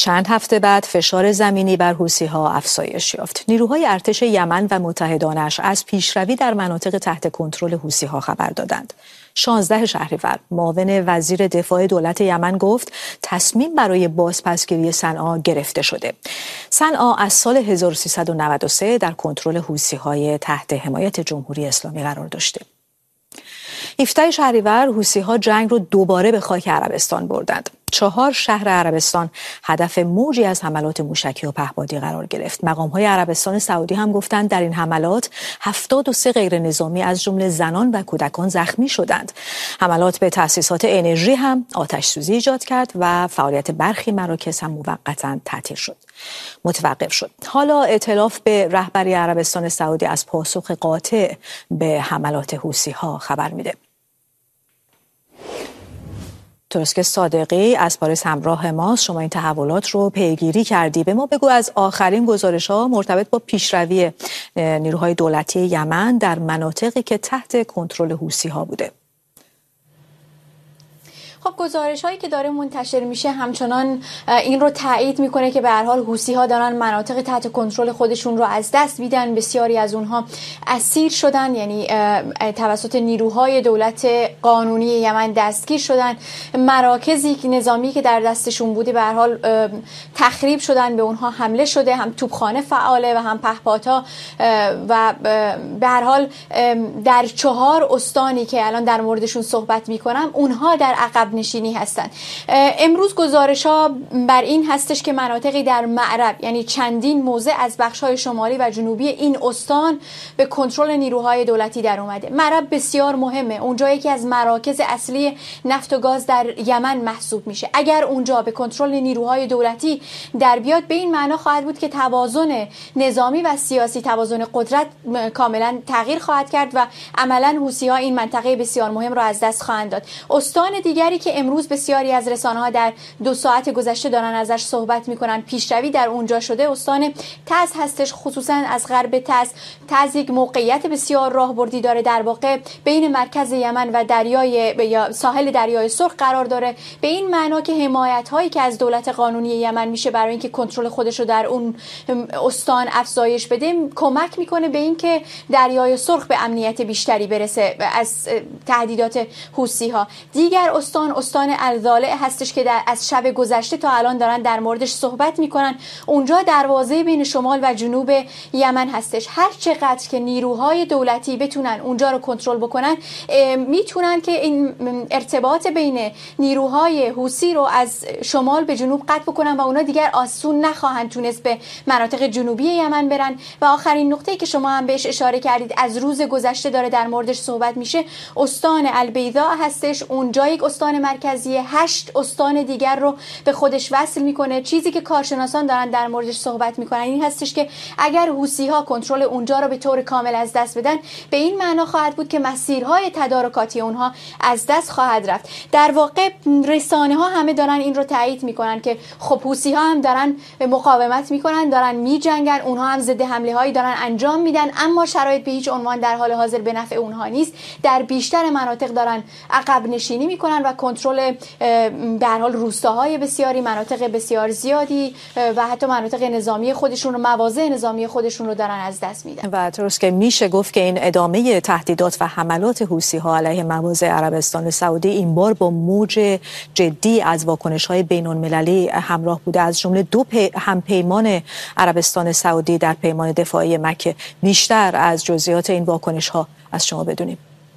چند هفته بعد فشار زمینی بر حوثی‌ها افزایش یافت. نیروهای ارتش یمن و متحدانش از پیشروی در مناطق تحت کنترل حوثی‌ها خبر دادند. 16 شهریور معاون وزیر دفاع دولت یمن گفت تصمیم برای بازپسگیری صنعا گرفته شده. صنعا از سال 1393 در کنترل حوثی‌های تحت حمایت جمهوری اسلامی قرار داشته. 17 شهریور حوثی‌ها جنگ رو دوباره به خاک عربستان بردند. 4 شهر عربستان هدف موجی از حملات موشکی و پهپادی قرار گرفت. مقام‌های عربستان سعودی هم گفتند در این حملات 73 غیر نظامی از جمله زنان و کودکان زخمی شدند. حملات به تأسیسات انرژی هم آتش‌سوزی ایجاد کرد و فعالیت برخی مراکز هم موقتاً متوقف شد. حالا ائتلاف به رهبری عربستان سعودی از پاسخ قاطع به حملات حوثی‌ها خبر میده. ترسک صادقی از پاریس همراه ماست. شما این تحولات رو پیگیری کردی. به ما بگو از آخرین گزارش‌ها مرتبط با پیشروی نیروهای دولتی یمن در مناطقی که تحت کنترل حوثی‌ها بوده. خب گزارش هایی که داره منتشر میشه همچنان این رو تایید میکنه که به هر حال حوثی ها دارن مناطق تحت کنترل خودشون رو از دست میدن. بسیاری از اونها اسیر شدن، یعنی توسط نیروهای دولت قانونی یمن دستگیر شدن. مراکزی نظامی که در دستشون بوده به هر حال تخریب شدن، به اونها حمله شده، هم توپخانه فعاله و هم پهپادها و به هر حال در 4 استانی که الان در موردشون صحبت میکنم اونها در عقب نشینی هستند. امروز گزارش ها بر این هستش که مناطقی در معرب، یعنی چندین موضع از بخش‌های شمالی و جنوبی این استان به کنترل نیروهای دولتی در اومده. معرب بسیار مهمه، اونجا یکی از مراکز اصلی نفت و گاز در یمن محسوب میشه. اگر اونجا به کنترل نیروهای دولتی در بیاد به این معنا خواهد بود که توازن نظامی و سیاسی، توازن قدرت کاملا تغییر خواهد کرد و عملاً حوثی‌ها این منطقه بسیار مهم را از دست خواهند داد. استان دیگری که امروز بسیاری از رسانه‌ها در 2 ساعت گذشته دارن ازش صحبت میکنن پیشروی در اونجا شده، استان تز هستش. خصوصا از غرب تز یک موقعیت بسیار راهبردی داره، در واقع بین مرکز یمن و یا ساحل دریای سرخ قرار داره. به این معنا که حمایت هایی که از دولت قانونی یمن میشه برای اینکه کنترل خودش رو در اون استان افزایش بده کمک میکنه به اینکه دریای سرخ به امنیت بیشتری برسه از تهدیدات حوثی‌ها. دیگر استان الضالع هستش که از شب گذشته تا الان دارن در موردش صحبت میکنن. اونجا دروازه بین شمال و جنوب یمن هستش. هر چقدر که نیروهای دولتی بتونن اونجا رو کنترل بکنن میتونن که این ارتباط بین نیروهای حوثی رو از شمال به جنوب قطع بکنن و اونا دیگر آسون نخواهند تونست به مناطق جنوبی یمن برن. و آخرین نقطه‌ای که شما هم بهش اشاره کردید از روز گذشته داره در موردش صحبت میشه، استان البیضا هستش. اونجا یک استان مرکزی 8 استان دیگر رو به خودش وصل میکنه. چیزی که کارشناسان دارن در موردش صحبت میکنن این هستش که اگر حوثی‌ها کنترل اونجا رو به طور کامل از دست بدن به این معنا خواهد بود که مسیرهای تدارکاتی اونها از دست خواهد رفت. در واقع رسانه‌ها همه دارن این رو تایید میکنن که خب حوثی‌ها هم دارن مقاومت میکنن، دارن میجنگن، اونها هم ضد حمله هایی دارن انجام میدن، اما شرایط به هیچ عنوان در حال حاضر به نفع اونها نیست. در بیشتر مناطق دارن عقب نشینی میکنن و کنترل به هر حال روستاهای بسیاری، مناطق بسیار زیادی و حتی مناطق نظامی خودشون رو، مواضع نظامی خودشون رو دارن از دست میدن. و درست که میشه گفت که این ادامه تهدیدات و حملات حوثی‌ها علیه مواضع عربستان سعودی این بار با موج جدی از واکنش‌های بین‌المللی همراه بوده، از جمله 2 همپیمان عربستان سعودی در پیمان دفاعی مکه. بیشتر از جزئیات این واکنش‌ها از شما بدونیم.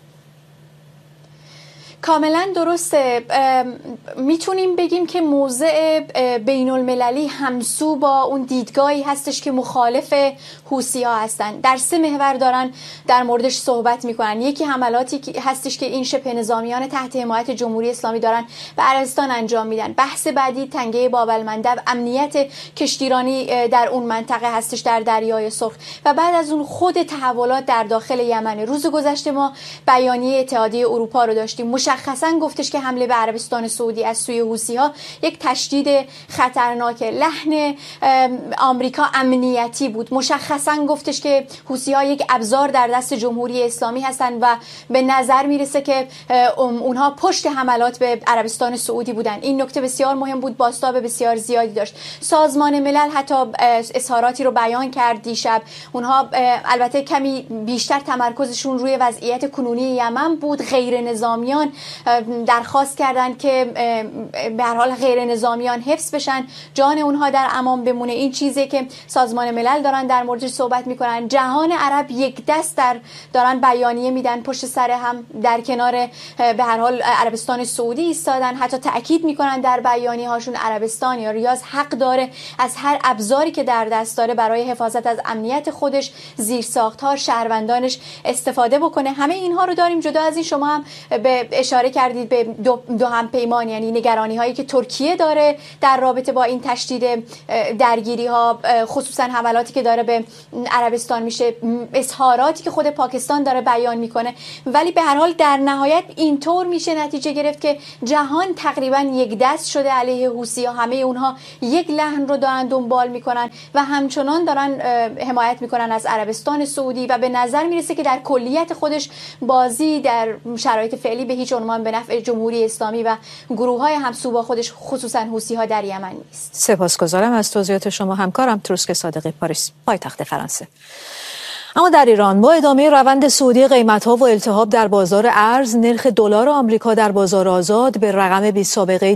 کاملا درسته. میتونیم بگیم که موضع بین المللی همسو با اون دیدگاهی هستش که مخالف حوثی‌ها هستن. در 3 محور دارن در موردش صحبت میکنن. یکی حملاتی هستش که این شبه نظامیان تحت حمایت جمهوری اسلامی دارن به عربستان انجام میدن. بحث بعدی تنگه باب المندب، امنیت کشتیرانی در اون منطقه هستش در دریای سرخ. و بعد از اون خود تحولات در داخل یمن. روز گذشته ما بیانیه اتحادیه اروپا رو داشتیم، مشخصا گفتش که حمله به عربستان سعودی از سوی حوثی‌ها یک تشدید خطرناک. لحن آمریکا امنیتی بود. مشخصا گفتش که حوثی‌ها یک ابزار در دست جمهوری اسلامی هستند و به نظر میرسه که اونها پشت حملات به عربستان سعودی بودن. این نکته بسیار مهم بود، بازتاب بسیار زیادی داشت. سازمان ملل حتی اظهاراتی رو بیان کرد دیشب. اونها البته کمی بیشتر تمرکزشون روی وضعیت کنونی یمن بود. غیر نظامیان درخواست کردند که به هر حال غیر نظامیان حفظ بشن، جان اونها در امان بمونه. این چیزی که سازمان ملل دارن در موردش صحبت میکنن. جهان عرب یک دست دارن بیانیه میدن، پشت سر هم در کنار به هر حال عربستان سعودی ایستادن. حتی تاکید میکنن در بیانیه هاشون عربستان یا ریاض حق داره از هر ابزاری که در دست داره برای حفاظت از امنیت خودش، زیرساخت‌ها، شهروندانش استفاده بکنه. همه اینها رو داریم. جدا از این شما هم به اشاره کردید به دو همپیمان، یعنی نگرانی هایی که ترکیه داره در رابطه با این تشدید درگیری ها، خصوصا حملاتی که داره به عربستان میشه، اظهاراتی که خود پاکستان داره بیان میکنه. ولی به هر حال در نهایت اینطور میشه نتیجه گرفت که جهان تقریبا یک دست شده علیه حوثی‌ها. همه اونها یک لحن رو دارن دنبال میکنن و همچنان دارن حمایت میکنن از عربستان سعودی و به نظر میرسه که در کلیت خودش بازی در شرایط فعلی به هیچ عنوان به نفع جمهوری اسلامی و گروه‌های همسو با خودش، خصوصا حوثی‌ها در یمن نیست. سپاسگزارم از توضیحات شما. همکارم تروسک صادقی، پاریس، پایتخت فرانسه. اما در ایران با ادامه روند صعودی قیمت‌ها و التهاب در بازار ارز، نرخ دلار آمریکا در بازار آزاد به رقم بی سابقه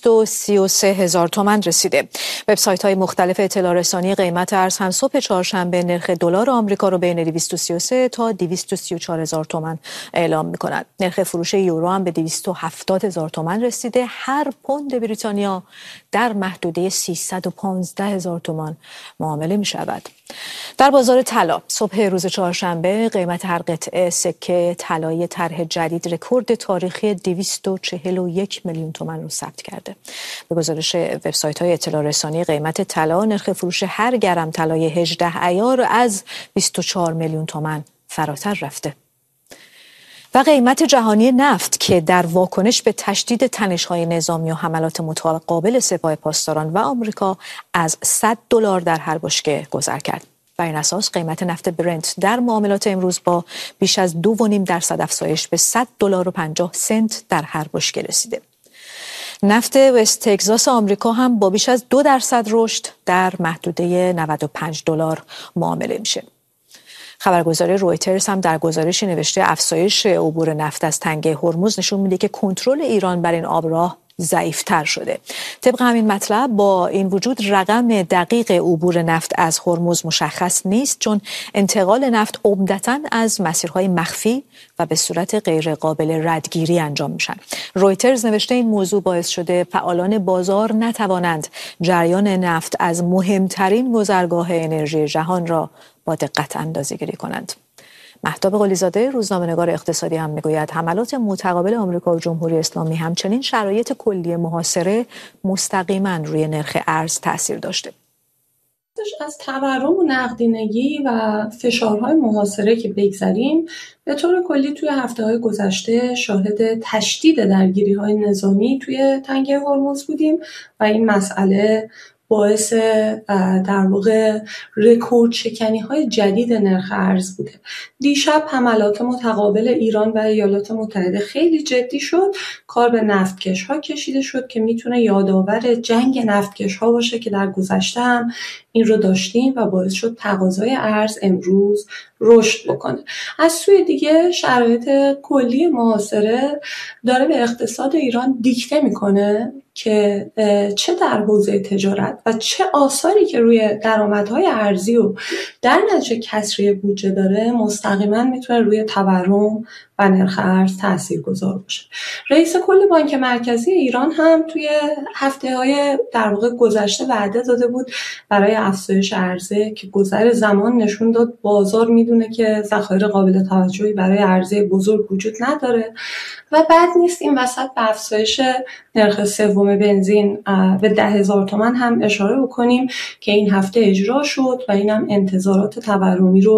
233,000 تومان رسیده. وبسایت‌های مختلف اطلاع رسانی قیمت ارز هم صبح چهارشنبه نرخ دلار آمریکا رو بین 233 تا 234,000 تومان اعلام می‌کنند. نرخ فروش یورو هم به 270,000 تومان رسیده. هر پوند بریتانیا در محدوده 315,000 تومان معامله می‌شود. در بازار طلا صبح روز چهارشنبه قیمت هر قطعه سکه طلایی طرح جدید رکورد تاریخی 241 میلیون تومان رو ثبت کرده. به گزارش وبسایت‌های اطلاع رسانی قیمت طلا، نرخ فروش هر گرم طلای 18 عیار از 24 میلیون تومان فراتر رفته. و قیمت جهانی نفت که در واکنش به تشدید تنش‌های نظامی و حملات متقابل سپاه پاسداران و آمریکا از $100 در هر بشکه گذر کرد. بر این اساس قیمت نفت برنت در معاملات امروز با بیش از 2.5% افزایش به $100.50 در هر بشکه رسیده. نفت وست تگزاس آمریکا هم با بیش از 2% رشد در محدوده $95 معامله میشه. خبرگزاری رویترز هم در گزارشی نوشته افزایش عبور نفت از تنگه هرمز نشون میده که کنترل ایران بر این آبراه ضعیف‌تر شده. طبق همین مطلب با این وجود رقم دقیق عبور نفت از هرمز مشخص نیست، چون انتقال نفت عمدتاً از مسیرهای مخفی و به صورت غیر قابل ردگیری انجام میشن. رویترز نوشته این موضوع باعث شده فعالان بازار نتوانند جریان نفت از مهمترین گذرگاه انرژی جهان را با دقت اندازه‌گیری کنند. مهتاب قلی‌زاده، روزنامه‌نگار اقتصادی، هم میگوید حملات متقابل آمریکا و جمهوری اسلامی همچنین شرایط کلی محاصره مستقیما روی نرخ ارز تاثیر داشته. از تورم و نقدینگی و فشارهای محاصره که بگذریم، به طور کلی توی هفته‌های گذشته شاهد تشدید درگیری‌های نظامی توی تنگه هرمز بودیم و این مسئله باعث در واقع رکورد شکنی‌های جدید نرخ ارز بوده. دیشب حملات متقابل ایران و ایالات متحده خیلی جدی شد. کار به نفتکش‌ها کشیده شد که میتونه یادآور جنگ نفتکش‌ها باشه که در گذشته هم این رو داشتیم و باعث شد تقاضای ارز امروز رشد بکنه. از سوی دیگه شرایط کلی محاصره داره به اقتصاد ایران دیکته میکنه که چه در حوزه تجارت و چه آثاری که روی درآمدهای ارزی و در نتیجه کسری بودجه داره مستقیما میتونه روی تورم و نرخ ارز تاثیرگذار باشه. رئیس کل بانک مرکزی ایران هم توی هفته‌های در واقع گذشته وعده داده بود برای افزایش عرضه که گذر زمان نشون داد بازار میدونه که ذخایر قابل توجهی برای عرضه بزرگ وجود نداره و بد نیست این وسط به افزایش نرخ سوم بنزین به 10,000 تومان هم اشاره بکنیم که این هفته اجرا شد و اینم انتظارات تورمی رو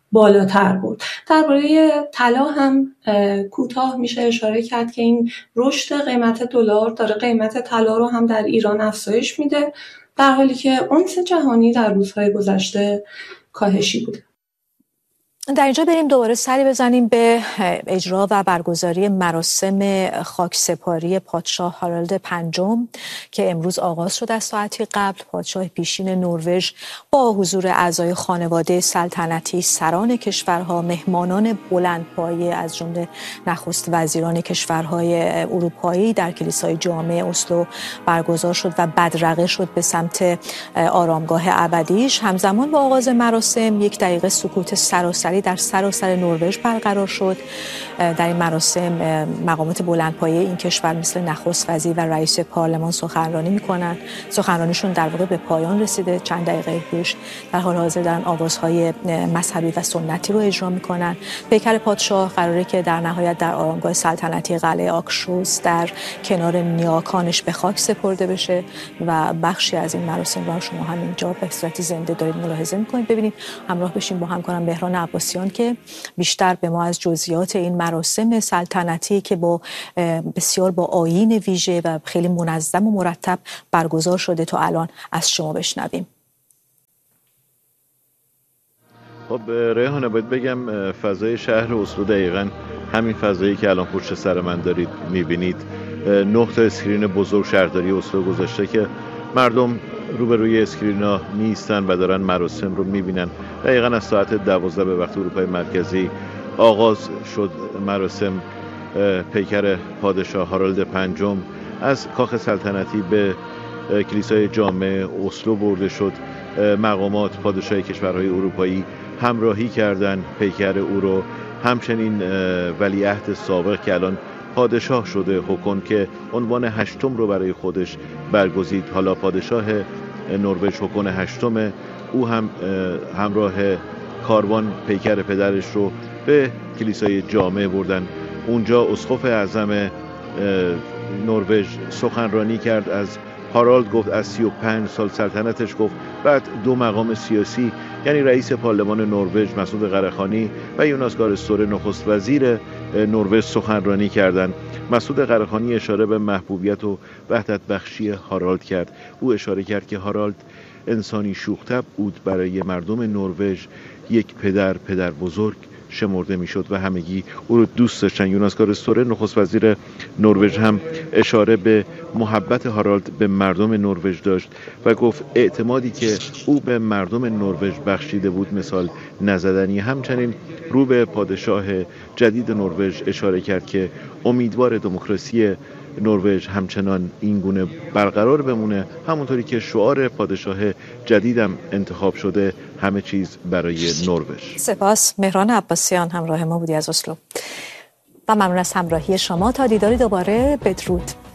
بالاتر برد. درباره طلا هم کوتاه میشه اشاره کرد که این رشد قیمت دلار داره قیمت طلا رو هم در ایران افزایش میده، در حالی که اونس جهانی در روزهای گذشته کاهشی بوده. در اینجا بریم دوباره سری بزنیم به اجرا و برگزاری مراسم خاکسپاری پادشاه هارالد پنجم که امروز آغاز شد. از ساعتی قبل پادشاه پیشین نروژ با حضور اعضای خانواده سلطنتی، سران کشورها، مهمانان بلندپایه از جمله نخست وزیران کشورهای اروپایی در کلیسای جامع اسلو برگزار شد و بدرقه شد به سمت آرامگاه ابدیش. همزمان با آغاز مراسم 1 دقیقه سکوت سراسری در سراسر نروژ برقرار شد. در این مراسم مقامات بلندپایه این کشور مثل نخست وزیر و رئیس پارلمان سخنرانی می‌کنند. سخنرانیشون در واقع به پایان رسیده. چند دقیقه پیش در حال حاضر دارن آوازهای مذهبی و سنتی رو اجرا می‌کنن. پیکر پادشاه قراره که در نهایت در آرامگاه سلطنتی قلعه آکشوس در کنار نیاکانش به خاک سپرده بشه و بخشی از این مراسم رو شما هم اینجا به صورت زنده دارید ملاحظه می‌کنید. ببینید، همراه بشین با همکارم مهران عباسیان که بیشتر به ما از جزئیات این مراسم سلطنتی که بسیار با آیین ویژه و خیلی منظم و مرتب برگزار شده تا الان از شما بشنویم. خب ریحانه، باید بگم فضای شهر اسلو دقیقاً همین فضایی که الان پشت سر من دارید میبینید. 9 تا اسکرین بزرگ شهرداری اسلو گذاشته که مردم روبروی اسکرینا میستن و دارن مراسم رو میبینن. دقیقاً از ساعت 12 به وقت اروپای مرکزی آغاز شد مراسم. پیکر پادشاه هارالد پنجم از کاخ سلطنتی به کلیسای جامع اسلو برده شد. مقامات پادشاه کشورهای اروپایی همراهی کردند پیکر او رو. همچنین ولیعهد سابق که الان پادشاه شده هوکون که عنوان 8م رو برای خودش برگزید، حالا پادشاه نروژ هوکون 8م، او هم همراه کاروان پیکر پدرش رو به کلیسای جامع بردن. اونجا اسقف اعظم نروژ سخنرانی کرد، از هارالد گفت، از 35 سال سلطنتش گفت. بعد 2 مقام سیاسی یعنی رئیس پارلمان نروژ مسعود قره‌خانی و یوناس گار استوره نخست وزیر نروژ سخنرانی کردند. مسعود قره‌خانی اشاره به محبوبیت و وحدت بخشی هارالد کرد. او اشاره کرد که هارالد انسانی شوخ‌طبع بود، برای مردم نروژ یک پدر بزرگ شمرده میشد و همگی او رو دوست داشتن. یوناس گار استوره نخست وزیر نروژ هم اشاره به محبت هارالد به مردم نروژ داشت و گفت اعتمادی که او به مردم نروژ بخشیده بود مثال نزدنی. همچنین رو به پادشاه جدید نروژ اشاره کرد که امیدوار دموکراسی نروژ همچنان این گونه برقرار بمونه، همونطوری که شعار پادشاه جدیدم انتخاب شده، همه چیز برای نروژ. سپاس. مهران عباسیان همراه ما بودی از اسلو و ممنون از همراهی شما. تا دیداری دوباره، بدرود.